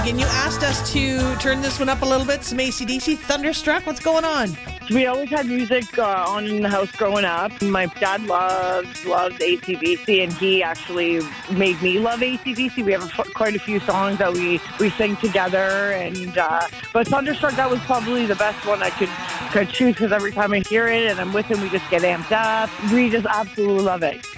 And you asked us to turn this one up a little bit, some AC/DC. Thunderstruck, what's going on? We always had music on in the house growing up. My dad loves AC/DC, and he actually made me love AC/DC. We have quite a few songs that we sing together, and but Thunderstruck, that was probably the best one I could choose, because every time I hear it and I'm with him, we just get amped up. We just absolutely love it.